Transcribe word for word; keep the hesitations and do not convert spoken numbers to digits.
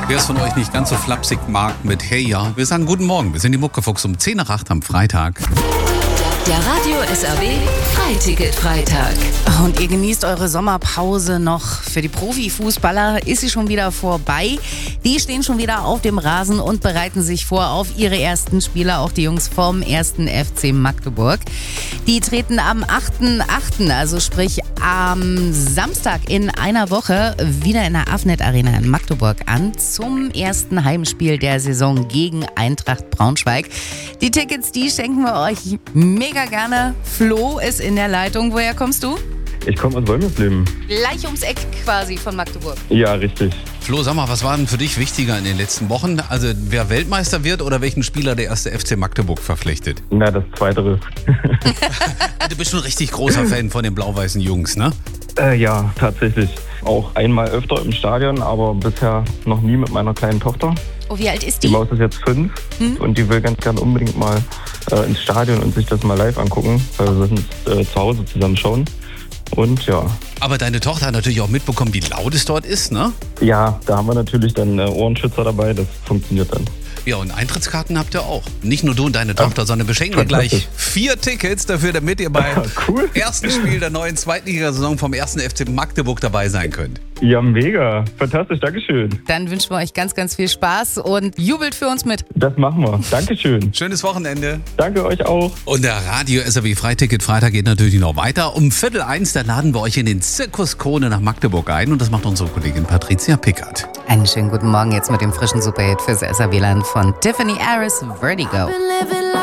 Wer es von euch nicht ganz so flapsig mag mit Hey ja, wir sagen guten Morgen. Wir sind die Muckefuchs um zehn nach acht am Freitag. Der Radio S R B Freiticket-Freitag. Und ihr genießt eure Sommerpause noch. Für die Profifußballer ist sie schon wieder vorbei. Die stehen schon wieder auf dem Rasen und bereiten sich vor auf ihre ersten Spiele. Auch die Jungs vom ersten F C Magdeburg. Die treten am achten achten, also sprich am Samstag in einer Woche, wieder in der Afnet Arena in Magdeburg an zum ersten Heimspiel der Saison gegen Eintracht Braunschweig. Die Tickets, die schenken wir euch mega gerne. Flo ist in der Leitung. Woher kommst du? Ich komme aus Wolmersleben. Gleich ums Eck quasi von Magdeburg. Ja, richtig. Flo, sag mal, was war denn für dich wichtiger in den letzten Wochen? Also wer Weltmeister wird oder welchen Spieler der erste F C Magdeburg verpflichtet? Na, das Zweitere. Du bist schon ein richtig großer Fan von den blau-weißen Jungs, ne? Äh, ja, tatsächlich. Auch einmal öfter im Stadion, aber bisher noch nie mit meiner kleinen Tochter. Oh, wie alt ist Die die? Maus ist jetzt fünf Hm? und die will ganz gern unbedingt mal äh, ins Stadion und sich das mal live angucken, weil wir müssen äh, zu Hause zusammen schauen. Und ja, Aber deine Tochter hat natürlich auch mitbekommen, wie laut es dort ist, ne? ja, da haben wir natürlich dann äh, Ohrenschützer dabei, das funktioniert dann. Ja, und Eintrittskarten habt ihr auch. Nicht nur du und deine Tochter, sondern wir schenken dir gleich fantastisch. vier Tickets dafür, damit ihr beim Cool. ersten Spiel der neuen Zweitligasaison vom ersten F C Magdeburg dabei sein könnt. Ja, mega. Fantastisch, Dankeschön. Dann wünschen wir euch ganz, ganz viel Spaß und jubelt für uns mit. Das machen wir. Dankeschön. Schönes Wochenende. Danke euch auch. Und der Radio S R B Freiticket Freitag geht natürlich noch weiter. Um Viertel eins, da laden wir euch in den Zirkus Krone nach Magdeburg ein und das macht unsere Kollegin Patricia Pickert. Einen schönen guten Morgen jetzt mit dem frischen Superhit fürs S R B-Land von Tiffany Harris, Vertigo.